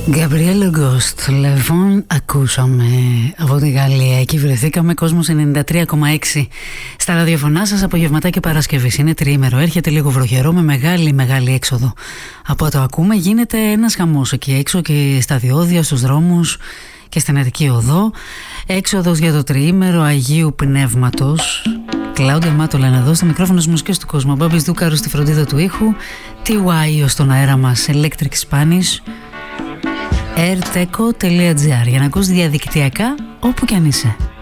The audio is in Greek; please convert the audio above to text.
Gabriel Ghost, Levon, ακούσαμε από τη Γαλλία. Εκεί βρεθήκαμε, κόσμος 93,6 στα ραδιοφωνά σας. Απογευματάκι Παρασκευής, είναι τριήμερο, έρχεται λίγο βροχερό με μεγάλη έξοδο. Από το ακούμε γίνεται ένας χαμός εκεί έξω και στα διόδια, στους δρόμους και στην Αττική Οδό. Έξοδος για το τριήμερο Αγίου Πνεύματος. Κλάουντα Μάτολα εδώ στο μικρόφωνο της μουσικής του κόσμου. Μπάμπης Δούκαρου στη φροντίδα του ήχου. TY στον αέρα μας, Electric Spanish. airteco.gr για να ακούς διαδικτυακά όπου κι αν είσαι.